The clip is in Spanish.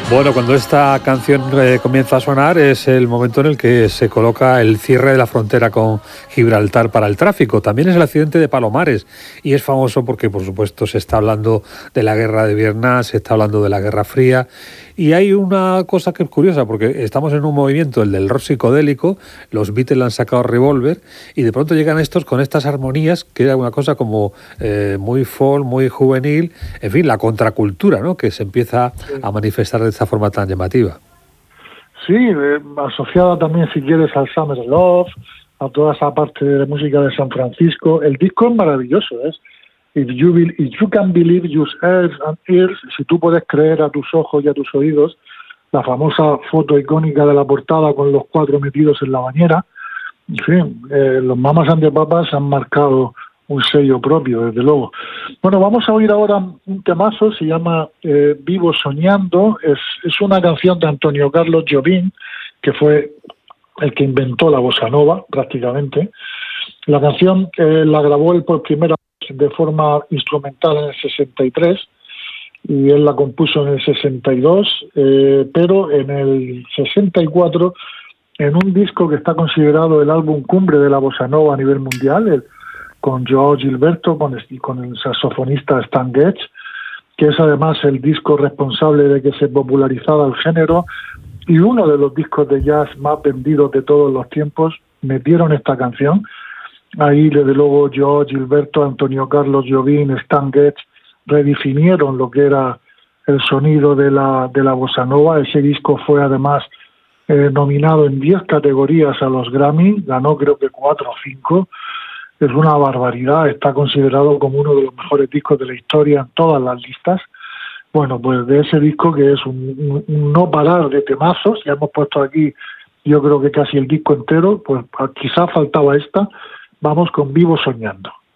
Bueno, cuando esta canción comienza a sonar es el momento en el que se coloca el cierre de la frontera con Gibraltar para el tráfico. También es el accidente de Palomares y es famoso porque, por supuesto, se está hablando de la guerra de Vietnam, se está hablando de la Guerra Fría y hay una cosa que es curiosa porque estamos en un movimiento, el del rock psicodélico, los Beatles han sacado Revolver y de pronto llegan estos con estas armonías que era una cosa como muy folk, muy juvenil, en fin, la contracultura, ¿no?, que se empieza a manifestar de esta forma tan llamativa. Sí, asociada también, si quieres, al Summer Love, a toda esa parte de música de San Francisco. El disco es maravilloso, ¿es? If you can believe your eyes and ears, si tú puedes creer a tus ojos y a tus oídos, la famosa foto icónica de la portada con los 4 metidos en la bañera. En fin, los Mamas and the Papas han marcado un sello propio, desde luego. Bueno, vamos a oír ahora un temazo, se llama Vivo Soñando, es una canción de Antonio Carlos Jobim, que fue el que inventó la bossa nova, prácticamente. La canción la grabó él por primera vez de forma instrumental en el 63, y él la compuso en el 62, pero en el 64, en un disco que está considerado el álbum cumbre de la bossa nova a nivel mundial, con Joao Gilberto, con el saxofonista Stan Getz, que es además el disco responsable de que se popularizara el género, y uno de los discos de jazz más vendidos de todos los tiempos, metieron esta canción. Ahí, desde luego, Joao Gilberto, Antonio Carlos Jobim, Stan Getz redefinieron lo que era el sonido de la bossa nova. Ese disco fue además nominado en 10 categorías a los Grammy, ganó creo que 4 o 5. Es una barbaridad, está considerado como uno de los mejores discos de la historia en todas las listas. Bueno, pues de ese disco, que es un no parar de temazos, ya hemos puesto aquí, yo creo que casi el disco entero, pues quizás faltaba esta. Vamos con Vivo Soñando.